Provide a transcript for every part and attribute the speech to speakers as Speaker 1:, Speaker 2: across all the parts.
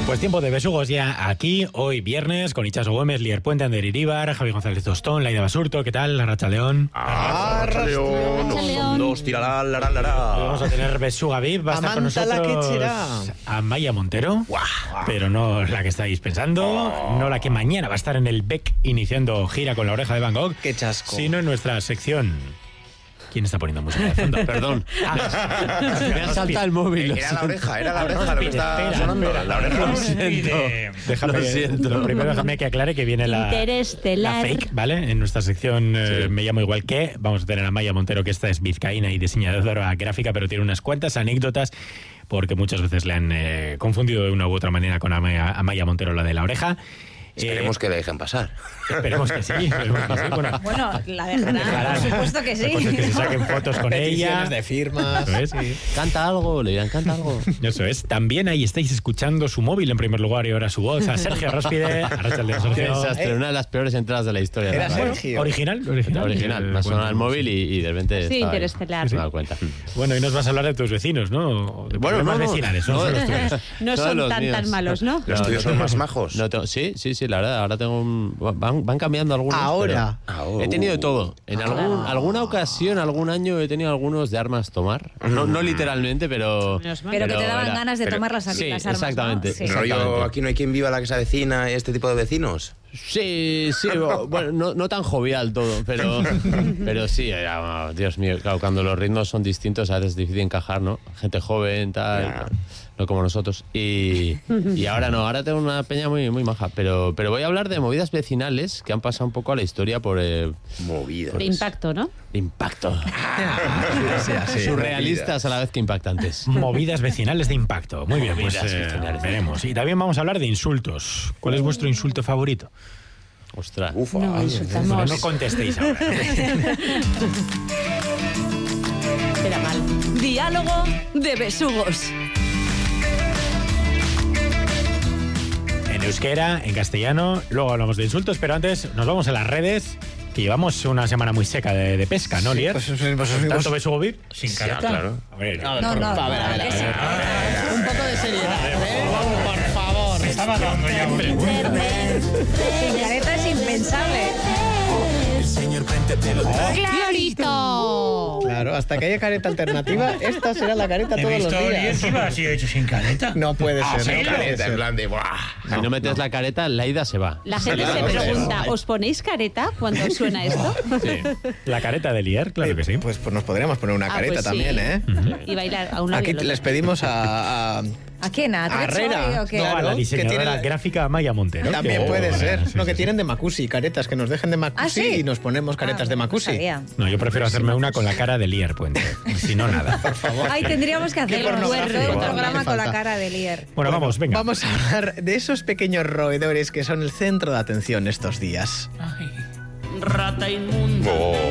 Speaker 1: Pues tiempo de besugos ya aquí, hoy viernes, con Itxaso Gómez, Lier Puente, Ander Iríbar, Javi González Tostón, Laida Basurto, ¿qué tal? Arratsaldeón.
Speaker 2: Arratsaldeón. Son dos, tirará, lará.
Speaker 1: Vamos a tener besuga VIP, va a estar con nosotros Amaia Montero, pero no la que estáis pensando, no la que mañana va a estar en el BEC iniciando gira con La Oreja de Van Gogh,
Speaker 3: qué chasco,
Speaker 1: sino en nuestra sección. ¿Quién está poniendo música de fondo?
Speaker 3: Perdón. Me ha saltado el móvil.
Speaker 2: Era la oreja lo que está sonando. La oreja.
Speaker 3: Lo siento.
Speaker 1: Lo primero, déjame que aclare que viene la fake, ¿vale? En nuestra sección Me llamo igual que. Vamos a tener a Amaia Montero, que esta es vizcaína y diseñadora gráfica, pero tiene unas cuantas anécdotas, porque muchas veces le han confundido de una u otra manera con Amaia Montero, la de La Oreja.
Speaker 2: Esperemos que le dejen pasar.
Speaker 1: Esperemos que sí.
Speaker 4: Bueno, la dejarán, por supuesto que sí.
Speaker 1: Que se saquen fotos con ella.
Speaker 3: De firmas.
Speaker 1: Eso es. Sí.
Speaker 3: Canta algo, le dirán, canta algo.
Speaker 1: Eso es. También ahí estáis escuchando su móvil en primer lugar y ahora su voz. A Sergio Róspide. Arratsaldeón, Sergio.
Speaker 3: Qué desastre, una de las peores entradas de la historia.
Speaker 1: Era Sergio. Original.
Speaker 3: Me ha sonado el móvil y de repente
Speaker 4: sí, Interestelar.
Speaker 3: Me he dado cuenta.
Speaker 1: Bueno, y nos vas a hablar de tus vecinos, ¿no?
Speaker 3: Bueno,
Speaker 1: más vecinales, ¿no?
Speaker 4: No son tan malos, ¿no?
Speaker 2: Los tuyos son más majos.
Speaker 3: Sí, la verdad. Ahora tengo van cambiando algunos.
Speaker 2: Ahora.
Speaker 3: He tenido de todo. En alguna ocasión, algún año he tenido algunos de armas tomar. No literalmente, pero
Speaker 4: que te daban ganas de tomar las armas.
Speaker 3: Sí, exactamente.
Speaker 4: ¿No? Sí.
Speaker 2: Rollo, aquí no hay quien viva la que se avecina, este tipo de vecinos.
Speaker 3: Sí, bueno, no tan jovial todo, pero sí, Dios mío, claro, cuando los ritmos son distintos a veces es difícil encajar, ¿no? Gente joven, tal, no como nosotros. Y ahora no, ahora tengo una peña muy, muy maja, pero voy a hablar de movidas vecinales que han pasado un poco a la historia por...
Speaker 2: movidas.
Speaker 4: De impacto, ¿no?
Speaker 3: Impacto. Sí. Surrealistas a la vez que impactantes.
Speaker 1: Movidas vecinales de impacto. Muy bien, pues veremos. Y también vamos a hablar de insultos. ¿Cuál es vuestro insulto favorito?
Speaker 3: Ostras.
Speaker 4: No insultamos.
Speaker 1: No contestéis ahora.
Speaker 4: Era mal. Diálogo de besugos.
Speaker 1: En euskera, en castellano, luego hablamos de insultos, pero antes nos vamos a las redes, que llevamos una semana muy seca de pesca, ¿no, Lier?
Speaker 3: Pues
Speaker 1: ¿Tanto besugo VIP? Sin careta.
Speaker 2: Sí, claro.
Speaker 1: A ver,
Speaker 4: No,
Speaker 3: a ver. Un poco de seriedad. Por favor.
Speaker 1: Me estaba dando ya un
Speaker 4: Sin careta es impensable. ¡Clarito!
Speaker 3: Claro, hasta que haya careta alternativa, esta será la careta todos los días.
Speaker 5: ¿Qué iba así hecho sin careta?
Speaker 3: No puede ser.
Speaker 2: Sin careta, en plan de...
Speaker 3: Si no metes la careta, Laida se va.
Speaker 4: La gente se pregunta, ¿os ponéis careta cuando suena esto?
Speaker 1: Sí. La careta de Lier, claro que sí.
Speaker 3: Pues nos podríamos poner una careta
Speaker 4: pues
Speaker 3: también,
Speaker 4: sí.
Speaker 3: ¿eh?
Speaker 4: Y bailar a un lado.
Speaker 3: Aquí les pedimos a
Speaker 4: ¿A quién? ¿A
Speaker 3: Herrera.
Speaker 4: o qué?
Speaker 1: No, a la
Speaker 3: que
Speaker 1: diseñadora
Speaker 3: tiene
Speaker 1: gráfica Amaia Montero.
Speaker 3: También puede ser.
Speaker 1: Sí,
Speaker 3: que tienen de Macusi, caretas, que nos dejen de Macusi y nos ponemos caretas de Macusi.
Speaker 1: No, yo prefiero hacerme una con la cara de Lier Puente. Si no, nada.
Speaker 3: Por favor.
Speaker 4: Ay, tendríamos que hacer un
Speaker 3: pornográfico.
Speaker 4: programa con la
Speaker 3: Falta.
Speaker 4: cara de Lier.
Speaker 1: Bueno, vamos, venga.
Speaker 3: Vamos a hablar de esos pequeños roedores que son el centro de atención estos días.
Speaker 5: Rata inmunda.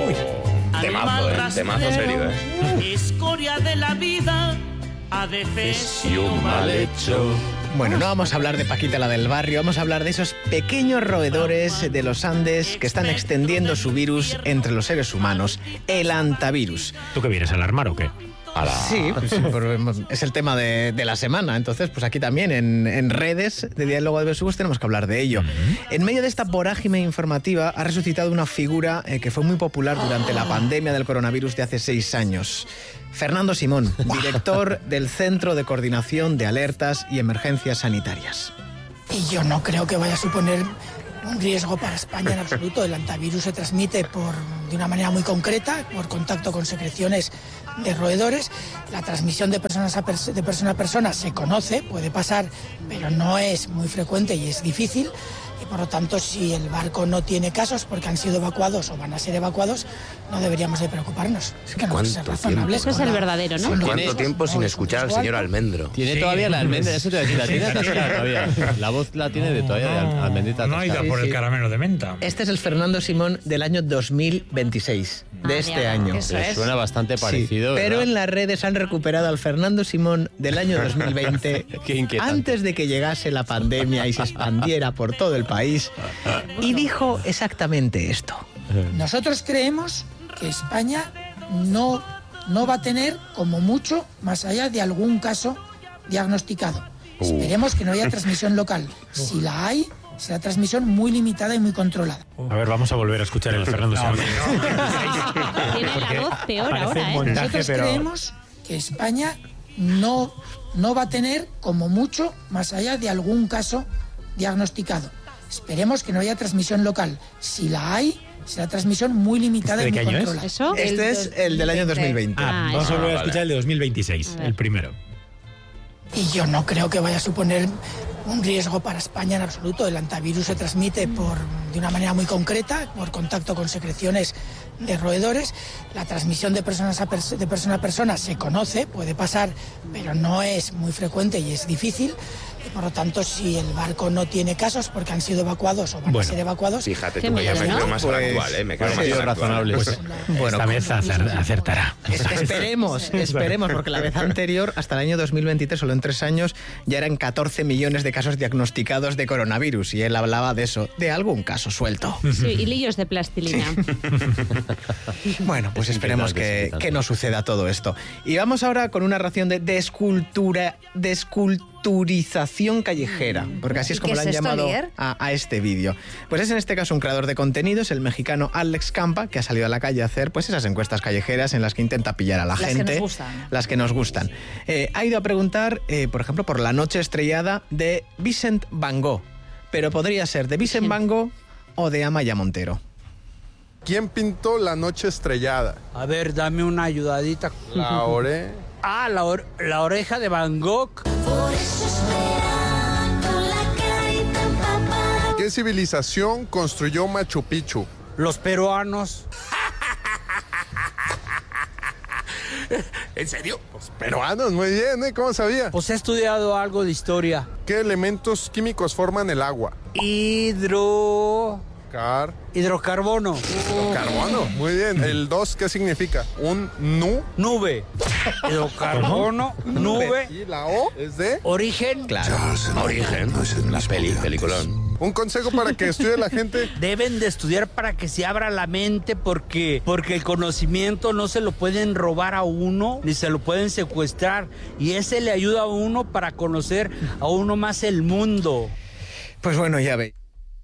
Speaker 2: Temazo serio,
Speaker 5: Escoria de la vida. Adefesio mal hecho.
Speaker 3: Bueno, no vamos a hablar de Paquita la del barrio, vamos a hablar de esos pequeños roedores de los Andes que están extendiendo su virus entre los seres humanos, el hantavirus.
Speaker 1: ¿Tú qué vienes, a alarmar o qué?
Speaker 3: Sí, es el tema de la semana. Entonces, pues aquí también en redes de Diálogo de Besugos tenemos que hablar de ello. En medio de esta vorágine informativa ha resucitado una figura que fue muy popular durante la pandemia del coronavirus de hace 6 años. Fernando Simón, director del Centro de Coordinación de Alertas y Emergencias Sanitarias.
Speaker 6: Y yo no creo que vaya a suponer un riesgo para España en absoluto. El hantavirus se transmite de una manera muy concreta, por contacto con secreciones de roedores. La transmisión de persona a persona se conoce, puede pasar, pero no es muy frecuente y es difícil. Y por lo tanto, si el barco no tiene casos porque han sido evacuados o van a ser evacuados, no deberíamos de preocuparnos. Es que no es razonable.
Speaker 4: Eso es el verdadero, ¿no?
Speaker 2: ¿Cuánto tiempo sin escuchar al señor Almendro?
Speaker 3: ¿Tiene todavía la almendra? Eso te voy a decir, la tiene atascada todavía. La voz la tiene todavía de almendrita
Speaker 5: No ha ido por el caramelo de menta.
Speaker 3: Este es el Fernando Simón del año 2026, de este año.
Speaker 4: Eso es.
Speaker 3: Suena bastante parecido, pero en las redes han recuperado al Fernando Simón del año 2020, Qué inquietante.
Speaker 1: antes de que llegase la pandemia y se expandiera por todo el país, y dijo exactamente esto.
Speaker 6: Nosotros creemos que España no va a tener, como mucho, más allá de algún caso diagnosticado. Esperemos que no haya transmisión local. Si la hay, será transmisión muy limitada y muy controlada.
Speaker 1: A ver, vamos a volver a escuchar el Fernando Simón.
Speaker 4: Tiene la voz peor ahora, ¿eh?
Speaker 6: Nosotros creemos que España no va a tener, como mucho, más allá de algún caso diagnosticado. Esperemos que no haya transmisión local. Si la hay, será transmisión muy limitada y muy controlada.
Speaker 4: ¿Eso?
Speaker 3: Este es el del año 2020.
Speaker 1: Vamos a volver a escuchar el de 2026, el primero.
Speaker 6: Y yo no creo que vaya a suponer un riesgo para España en absoluto. El antivirus se transmite de una manera muy concreta, por contacto con secreciones de roedores. La transmisión de persona a persona se conoce, puede pasar, pero no es muy frecuente y es difícil. Y por lo tanto, si el barco no tiene casos porque han sido evacuados o van a ser evacuados...
Speaker 2: Fíjate, tú me quedo más actual, me quedo más
Speaker 7: razonable.
Speaker 1: Bueno, esta vez acertará.
Speaker 3: Esperemos, porque la vez anterior, hasta el año 2023, solo en 3 años, ya eran 14 millones de casos diagnosticados de coronavirus. Y él hablaba de eso, de algún caso suelto.
Speaker 4: Sí, hilillos de plastilina.
Speaker 3: Bueno, pues esperemos que no suceda todo esto. Y vamos ahora con una ración de desculturización callejera, porque así es como le han llamado a este vídeo. Pues es en este caso un creador de contenidos, el mexicano Alex Campa, que ha salido a la calle a hacer pues esas encuestas callejeras en las que intenta pillar a la gente. Las que nos gustan. Ha ido a preguntar, por ejemplo, por la noche estrellada de Vincent Van Gogh, pero podría ser de Vincent Van Gogh o de Amaya Montero.
Speaker 8: ¿Quién pintó la noche estrellada?
Speaker 5: A ver, dame una ayudadita.
Speaker 8: La
Speaker 5: oreja de Van Gogh.
Speaker 8: ¿Qué civilización construyó Machu Picchu?
Speaker 5: Los peruanos.
Speaker 8: ¿En serio? Los peruanos, muy bien, ¿eh? ¿Cómo sabía?
Speaker 5: Pues he estudiado algo de historia.
Speaker 8: ¿Qué elementos químicos forman el agua?
Speaker 5: Hidrocarbono.
Speaker 8: Hidrocarbono, muy bien. ¿El 2 qué significa?
Speaker 5: Nube. Hidrocarbono, nube.
Speaker 8: ¿Y la O es de?
Speaker 5: Origen.
Speaker 3: Claro.
Speaker 2: Origen, una peliculón.
Speaker 8: Un consejo para que estudie la gente.
Speaker 5: Deben de estudiar para que se abra la mente porque el conocimiento no se lo pueden robar a uno ni se lo pueden secuestrar y ese le ayuda a uno para conocer a uno más el mundo.
Speaker 3: Pues bueno, ya veis.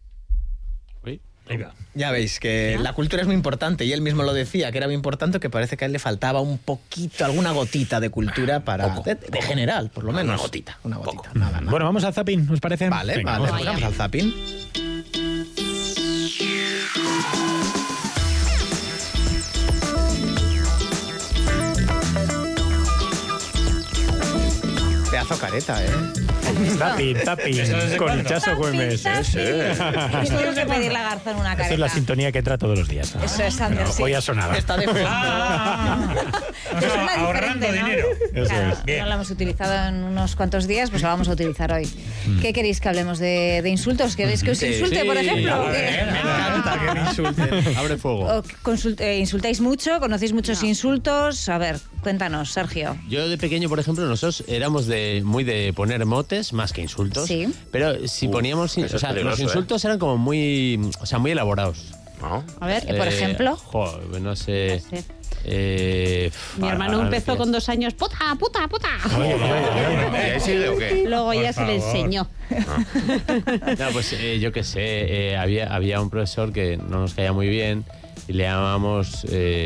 Speaker 3: Ya veis que la cultura es muy importante y él mismo lo decía, que era muy importante, que parece que a él le faltaba un poquito, alguna gotita de cultura para de general, por lo menos. Una gotita. Nada.
Speaker 1: Bueno, vamos al zapping, ¿os parece?
Speaker 3: Vale, pues vamos al zapping. Pedazo careta,
Speaker 1: Zapping, con Chaso Güemes.
Speaker 4: Esto tengo que pedir la Garzón una careta.
Speaker 1: Esa es la sintonía que entra todos los días.
Speaker 4: Eso es, Ander, sí.
Speaker 1: Hoy ha sonado.
Speaker 3: Está de
Speaker 5: ahorrando dinero.
Speaker 4: Claro, no lo hemos utilizado en unos cuantos días, pues lo vamos a utilizar hoy. ¿Qué queréis que hablemos de insultos? ¿Queréis que os insulte, por ejemplo?
Speaker 3: Me encanta que me insulten.
Speaker 7: Abre fuego.
Speaker 4: ¿Insultáis mucho? ¿Conocéis muchos insultos? A ver, cuéntanos, Sergio.
Speaker 7: Yo de pequeño, por ejemplo, nosotros éramos muy de poner motes más que insultos.
Speaker 4: Sí.
Speaker 7: Pero si poníamos... O sea, los insultos eran como muy elaborados.
Speaker 2: ¿No?
Speaker 4: A ver, por ejemplo.
Speaker 7: No sé...
Speaker 9: Mi hermano empezó con 2 años, puta.
Speaker 2: ¿Y ahí sigue o qué?
Speaker 9: Luego ya se le enseñó.
Speaker 7: No, pues yo qué sé, había un profesor que no nos caía muy bien y le llamamos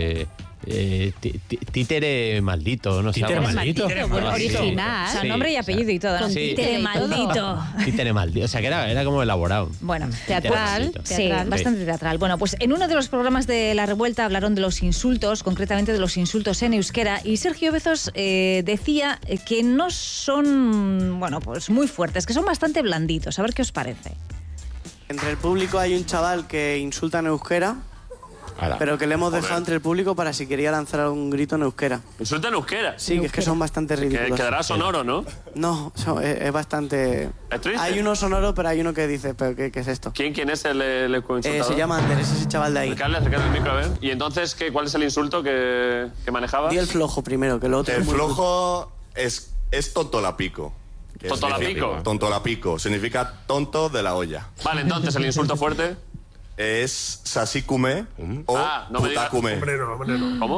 Speaker 7: títere maldito, no sé.
Speaker 1: ¿Títere maldito?
Speaker 4: Bueno, original. O sea, nombre y apellido y todo, ¿no?
Speaker 7: Sí.
Speaker 4: Títere maldito.
Speaker 7: Títere maldito. O sea, que era como elaborado.
Speaker 4: Bueno, teatral. Sí, bastante teatral. Bueno, pues en uno de los programas de La Revuelta hablaron de los insultos, concretamente de los insultos en euskera, y Sergio Bezos decía que no son, bueno, pues muy fuertes, que son bastante blanditos. A ver qué os parece.
Speaker 10: Entre el público hay un chaval que insulta en euskera, pero que le hemos dejado entre el público para si quería lanzar algún grito en euskera.
Speaker 11: ¿Insulta en euskera?
Speaker 10: Sí, que es que son bastante ridículos.
Speaker 11: Quedará sonoro, ¿no?
Speaker 10: No, es bastante...
Speaker 11: ¿Es triste?
Speaker 10: Hay uno sonoro, pero hay uno que dice, ¿pero qué es esto?
Speaker 11: ¿Quién es el insultador?
Speaker 10: Se llama Ander, es ese chaval de ahí.
Speaker 11: Acercarle el micro, a ver. ¿Y entonces cuál es el insulto que manejabas?
Speaker 10: Di el flojo primero, que lo otro...
Speaker 12: El flojo es tontolapico.
Speaker 11: ¿Tontolapico?
Speaker 12: Tontolapico, significa tonto de la olla.
Speaker 11: Vale, entonces el insulto fuerte...
Speaker 12: Es sasikume o putakume.
Speaker 11: No. ¿Cómo?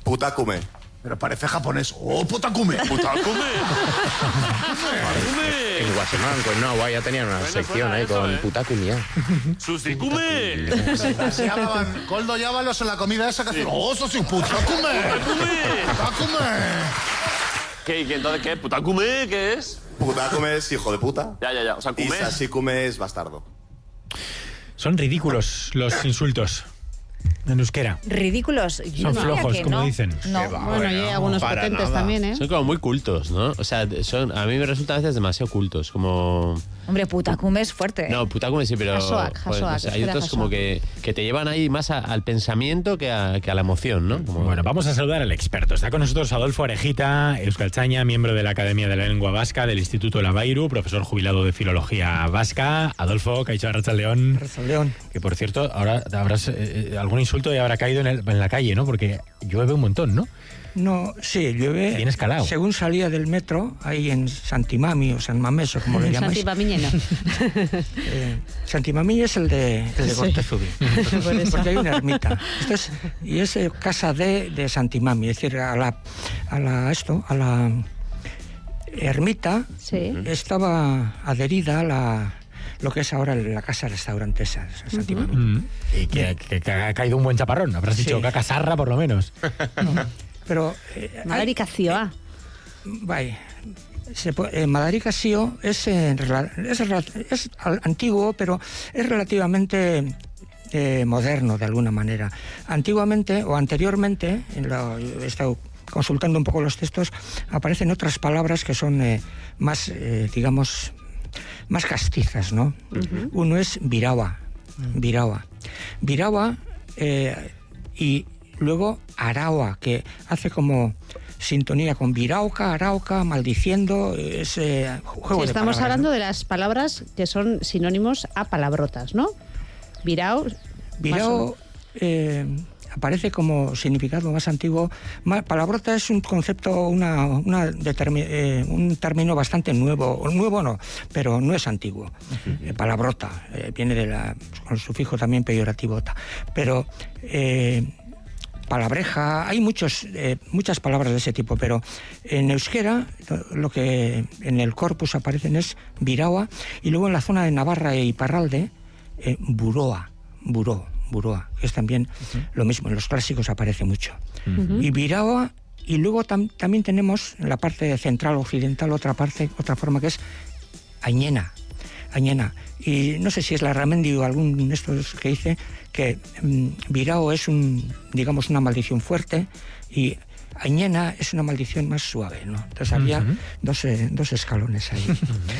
Speaker 12: Putakume.
Speaker 13: Pero parece japonés. ¡Oh, putakume!
Speaker 11: ¡Putakume!
Speaker 2: Guasemán, con Nahua, ya tenían una sección ahí con Putacumia.
Speaker 11: ¡Susikume!
Speaker 13: Así hablaban Coldo y Ábalos en la comida esa que hacían. ¡Oh, eso sí, Putacume! ¡Putacume!
Speaker 11: ¿Qué? Entonces qué? ¿Putacume? ¿Qué es?
Speaker 12: Putacume es hijo de puta.
Speaker 11: Ya. O sea,
Speaker 12: Y Sasikume es bastardo.
Speaker 1: Son ridículos los insultos en euskera.
Speaker 4: ¿Ridículos?
Speaker 1: Son flojos, como dicen.
Speaker 4: No.
Speaker 9: Bueno, y hay algunos potentes
Speaker 3: nada.
Speaker 9: también, ¿eh?
Speaker 7: Son como muy cultos, ¿no? O sea, a mí me resultan a veces demasiado cultos, como...
Speaker 4: Hombre, Putacume es fuerte.
Speaker 7: No, Putacume sí, pero...
Speaker 9: Hasoak,
Speaker 7: no sé, hay otros como que te llevan ahí más al pensamiento que a la emoción, ¿no? Como...
Speaker 1: Bueno, vamos a saludar al experto. Está con nosotros Adolfo Orejita, euskaltzaina, miembro de la Academia de la Lengua Vasca del Instituto Labairu, profesor jubilado de Filología Vasca. Adolfo, Kaixo Arratsaldeon.
Speaker 3: Arratsaldeon.
Speaker 1: Que por cierto, ahora habrás algún insulto y habrá caído en la calle, ¿no? Porque llueve un montón, ¿no?
Speaker 14: No, sí, llueve.
Speaker 1: Bien escalado.
Speaker 14: Según salía del metro, ahí en Santimami o San Mamés, o como le llamáis.
Speaker 9: Santimamiñeno.
Speaker 14: Santimami es el de Gortezubi. Porque hay una ermita. Y es casa de Santimami, es decir, a la ermita estaba adherida a lo que es ahora la casa restaurante esa, Santimami.
Speaker 1: Y que ha caído un buen chaparrón. Habrás dicho cacasarra por lo menos.
Speaker 14: No. Pero
Speaker 9: Madarikazioa.
Speaker 14: Vaya. Madarikazio es antiguo, pero es relativamente moderno de alguna manera. Antiguamente o anteriormente, he estado consultando un poco los textos, aparecen otras palabras que son más, digamos, más castizas, ¿no? Uno es virawa. Virawa y luego Arawa, que hace como sintonía con Virauca, Arauca, maldiciendo, es juego de palabras.
Speaker 9: Estamos hablando de las palabras que son sinónimos a palabrotas, ¿no? Virao aparece como significado más antiguo. Palabrota es un concepto, un término bastante nuevo. Nuevo no, pero no es antiguo. Palabrota viene con el sufijo también peyorativo. Pero palabreja, hay muchas palabras de ese tipo, pero en euskera lo que en el corpus aparecen es virawa, y luego en la zona de Navarra y Iparralde, buroa, que es también lo mismo, en los clásicos aparece mucho. Y virawa, y luego también tenemos en la parte central occidental otra forma que es añena. Y no sé si es la Ramendi o algún de estos que dice que virao es digamos una maldición fuerte y añena es una maldición más suave, ¿no? Entonces había dos escalones ahí.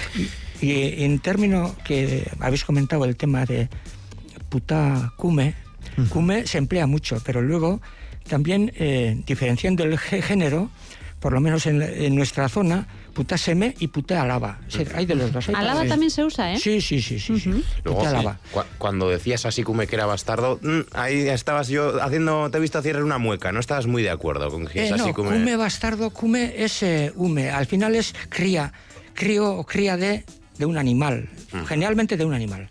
Speaker 9: Y en término que habéis comentado el tema de Putacume, cume se emplea mucho, pero luego también diferenciando el género, por lo menos en nuestra zona, Putaseme y Putealaba. Hay de los dos. Alaba también se usa, ¿eh?
Speaker 14: Sí.
Speaker 2: Luego, cuando decías así Cume que era bastardo, ahí estabas yo te he visto hacer una mueca, no estabas muy de acuerdo con que es así Cume.
Speaker 14: Cume bastardo, Cume es hume. Al final es cría de un animal, generalmente de un animal.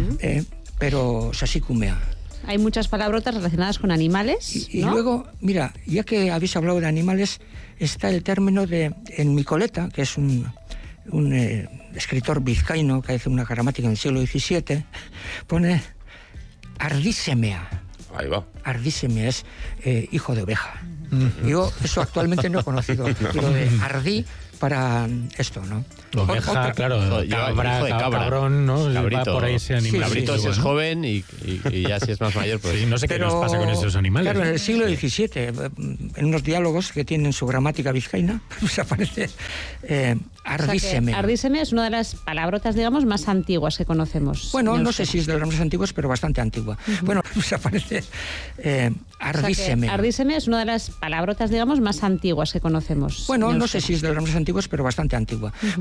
Speaker 14: Pero Sasicumea.
Speaker 9: Hay muchas palabrotas relacionadas con animales,
Speaker 14: y
Speaker 9: ¿no?
Speaker 14: luego, mira, ya que habéis hablado de animales, está el término en Micoleta, que es un escritor vizcaíno que hace una gramática en el siglo XVII, pone ardísemea.
Speaker 2: Ahí va.
Speaker 14: Ardísemea es hijo de oveja. Yo eso actualmente no he conocido. Lo de ardí para esto, ¿no?
Speaker 1: Oveja, claro, cabrón, ¿no?
Speaker 7: Cabrito.
Speaker 1: Va por ahí ese animal.
Speaker 7: Sí, cabrito si es joven y ya si es más mayor, pues...
Speaker 1: Sí, no sé qué nos pasa con esos animales.
Speaker 14: Claro, en el siglo XVII, en unos diálogos que tienen su gramática vizcaína, pues aparece ardíseme.
Speaker 9: O sea, ardíseme es una de las palabrotas, digamos, más antiguas que conocemos.
Speaker 14: Bueno, no sé si es de las más antiguas, pero bastante antigua. Bueno, pues aparece ardíseme.
Speaker 9: O sea, ardíseme es una de las palabrotas, digamos, más antiguas que conocemos.
Speaker 14: Bueno, no sé si es de las más antiguas, pero bastante antigua.